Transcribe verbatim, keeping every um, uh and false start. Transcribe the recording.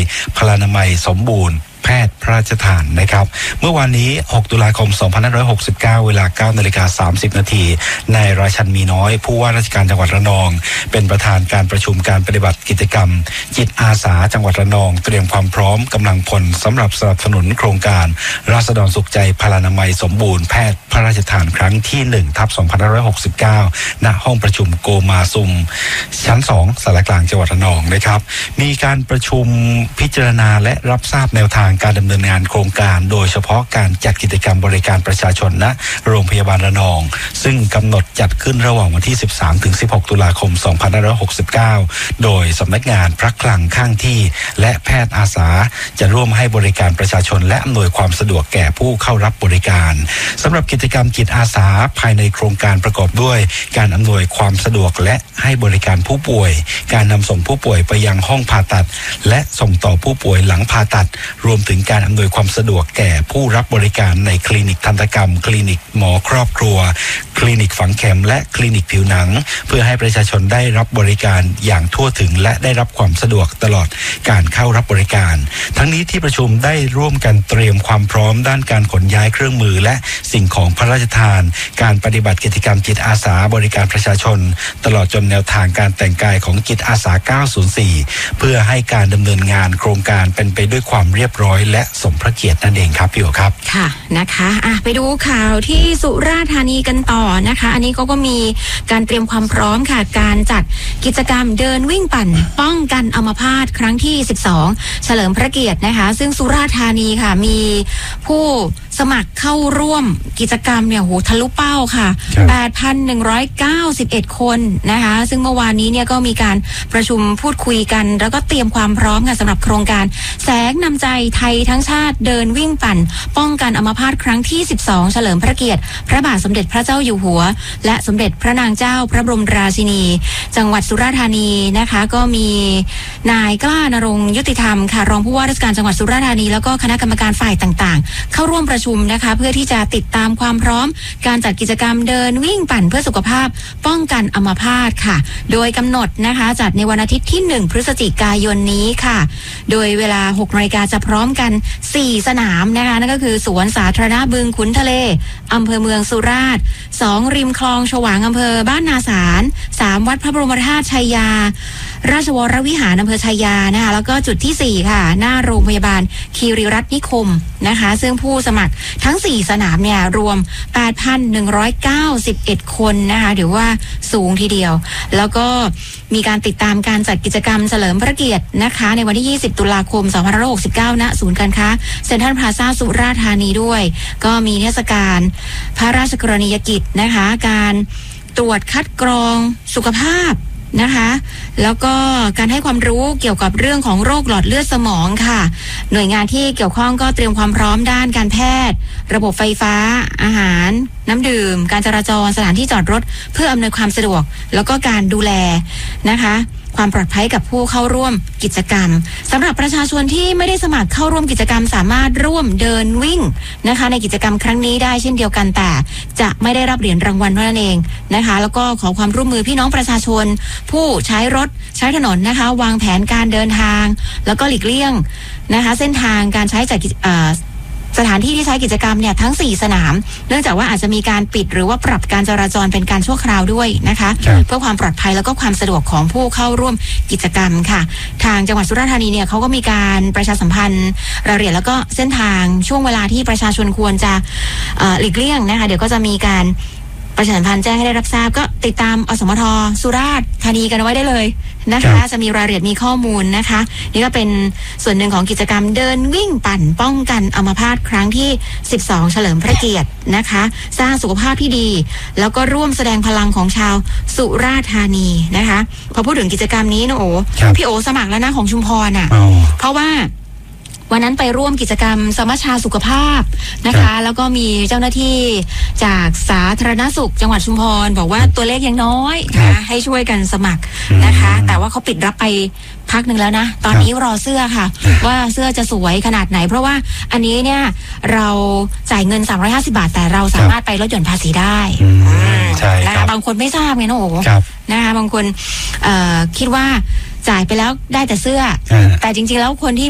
พลานามัยสมบูรณ์แพทย์พระราชทานนะครับเมื่อวานนี้หกตุลาคมสองพันห้าร้อยหกสิบเก้าเวลา เก้านาฬิกาสามสิบนาทีนายราชันมีน้อยผู้ว่าราชการจังหวัดระนองเป็นประธานการประชุมการปฏิบัติกิจกรรมจิตอาสาจังหวัดระนองเตรียมความพร้อมกำลังพลสำหรับสนับสนุนโครงการราษฎรสุขใจพลานามัยสมบูรณ์แพทย์พระราชทานครั้งที่หนึ่งทับสองพันห้าร้อยหกสิบเก้าณห้องประชุมโกมาซุมชั้นสองสารกลางจังหวัดระนองนะครับมีการประชุมพิจารณาและรับทราบแนวทางการดำเนินงานโครงการโดยเฉพาะการจัดกิจกรรมบริการประชาชนณโรงพยาบาลระนองซึ่งกำหนดจัดขึ้นระหว่างวันที่สิบสามถึงสิบหกตุลาคมสองพันห้าร้อยหกสิบเก้าโดยสำนักงานพระคลังข้างที่และแพทย์อาสาจะร่วมให้บริการประชาชนและอำนวยความสะดวกแก่ผู้เข้ารับบริการสำหรับกิจกรรมจิตอาสาภายในโครงการประกอบด้วยการอำนวยความสะดวกและให้บริการผู้ป่วยการนำส่งผู้ป่วยไปยังห้องผ่าตัดและส่งต่อผู้ป่วยหลังผ่าตัดรวมถึงการอำนวยความสะดวกแก่ผู้รับบริการในคลินิกทันตกรรมคลินิกหมอครอบครัวคลินิกฝังเข็มและคลินิกผิวหนังเพื่อให้ประชาชนได้รับบริการอย่างทั่วถึงและได้รับความสะดวกตลอดการเข้ารับบริการทั้งนี้ที่ประชุมได้ร่วมกันเตรียมความพร้อมด้านการขนย้ายเครื่องมือและสิ่งของพระราชทานการปฏิบัติกิจกรรมจิตอาสาบริการประชาชนตลอดจนแนวทางการแต่งกายของจิตอาสาเก้าศูนย์สี่เพื่อให้การดำเนินงานโครงการเป็นไปด้วยความเรียบร้อยและสมพระเกียรตินั่นเองครับพี่โอครับค่ะนะคะอ่ะไปดูข่าวที่สุราษฎร์ธานีกันต่อนะคะอันนี้ก็ก็มีการเตรียมความพร้อมค่ะการจัดกิจกรรมเดินวิ่งปั่นป้องกันอัมพาตครั้งที่สิบสองเฉลิมพระเกียรตินะคะซึ่งสุราษฎร์ธานีค่ะมีผู้สมัครเข้าร่วมกิจกรรมเนี่ยโหทะลุเป้าค่ะ แปดพันหนึ่งร้อยเก้าสิบเอ็ด คนนะคะซึ่งเมื่อวานนี้เนี่ยก็มีการประชุมพูดคุยกันแล้วก็เตรียมความพร้อมค่ะสำหรับโครงการแสงนำใจไทยทั้งชาติเดินวิ่งปั่นป้องกันอัมพาตครั้งที่สิบสองเฉลิมพระเกียรติพระบาทสมเด็จพระเจ้าอยู่หัวและสมเด็จพระนางเจ้าพระบรมราชินีจังหวัดสุราษฎร์ธานีนะคะก็มีนายกล้านรงค์ยุติธรรมค่ะรองผู้ว่าราชการจังหวัดสุราษฎร์ธานีแล้วก็คณะกรรมการฝ่ายต่างๆเข้าร่วมประชุมนะคะเพื่อที่จะติดตามความพร้อมการจัดกิจกรรมเดินวิ่งปั่นเพื่อสุขภาพป้องกันอัมพาตค่ะโดยกำหนดนะคะจัดในวันอาทิตย์ที่หนึ่งพฤศจิกายนนี้ค่ะโดยเวลาหกนาฬิกาจะพร้อมกันสี่สนามนะคะนั่นก็คือสวนสาธารณะบึงขุนทะเลอำเภอเมืองสุราษฎร์สองริมคลองฉวางอำเภอบ้านนาสารสามวัดพระบรมธาตุชัยยาราชวรวิหารอำเภอชัยยานะคะแล้วก็จุดที่สี่ค่ะหน้าโรงพยาบาลคีรีรัตน์นิคมนะคะซึ่งผู้สมัครทั้งสี่สนามเนี่ยรวม แปดพันหนึ่งร้อยเก้าสิบเอ็ด คนนะคะถือว่าสูงทีเดียวแล้วก็มีการติดตามการจัดกิจกรรมเฉลิมพระเกียรตินะคะในวันที่ยี่สิบตุลาคมสองพันห้าร้อยหกสิบเก้าณศูนย์การค้าเซ็นทรัลพลาซ่าสุราษฎร์ธานีด้วยก็มีเทศกาลพระราชกรณียกิจนะคะการตรวจคัดกรองสุขภาพนะคะแล้วก็การให้ความรู้เกี่ยวกับเรื่องของโรคหลอดเลือดสมองค่ะหน่วยงานที่เกี่ยวข้องก็เตรียมความพร้อมด้านการแพทย์ระบบไฟฟ้าอาหารน้ำดื่มการจราจรสถานที่จอดรถเพื่ออำนวยความสะดวกแล้วก็การดูแลนะคะความปลอดภัยกับผู้เข้าร่วมกิจกรรมสำหรับประชาชนที่ไม่ได้สมัครเข้าร่วมกิจกรรมสามารถร่วมเดินวิ่งนะคะในกิจกรรมครั้งนี้ได้เช่นเดียวกันแต่จะไม่ได้รับเหรียญรางวัลเท่านั้นเองนะคะแล้วก็ขอความร่วมมือพี่น้องประชาชนผู้ใช้รถใช้ถนนนะคะวางแผนการเดินทางแล้วก็หลีกเลี่ยงนะคะเส้นทางการใช้จากสถานที่ที่ใช้กิจกรรมเนี่ยทั้งสี่สนามเนื่องจากว่าอาจจะมีการปิดหรือว่าปรับการจราจรเป็นการชั่วคราวด้วยนะคะเพื่อความปลอดภัยแล้วก็ความสะดวกของผู้เข้าร่วมกิจกรรมค่ะทางจังหวัดสุราษฎร์ธานีเนี่ยเขาก็มีการประชาสัมพันธ์รายละเอียดแล้วก็เส้นทางช่วงเวลาที่ประชาชนควรจะหลีกเลี่ยงนะคะเดี๋ยวก็จะมีการประชาสัมพันธ์แจ้งให้ได้รับทราบก็ติดตามอสมทสุราษฎร์ธานีกันไว้ได้เลยนะคะจะมีรายละเอียดมีข้อมูลนะคะนี่ก็เป็นส่วนหนึ่งของกิจกรรมเดินวิ่งปั่นป้องกันอัมพาตครั้งที่สิบสองเฉลิมพระเกียรตินะคะสร้างสุขภาพที่ดีแล้วก็ร่วมแสดงพลังของชาวสุราษฎร์ธานีนะคะพอพูดถึงกิจกรรมนี้นะโอพี่โอสมัครแล้วนะของชุมพรอ่ะเพราะว่าวันนั้นไปร่วมกิจกรรมสมัชชาสุขภาพนะคะแล้วก็มีเจ้าหน้าที่จากสาธารณสุขจังหวัดชุมพรบอกว่าตัวเลขยังน้อยนะให้ช่วยกันสมัครนะคะแต่ว่าเขาปิดรับไปพักหนึ่งแล้วนะตอนนี้รอเสื้อค่ะว่าเสื้อจะสวยขนาดไหนเพราะว่าอันนี้เนี่ยเราจ่ายเงินสามร้อยห้าสิบบาทแต่เราสามารถไปลดหย่อนภาษีได้นะคะบางคนไม่ทราบไงนะโอ้นะคะบางคนคิดว่าจ่ายไปแล้วได้แต่เสื้อแต่จริงๆแล้วคนที่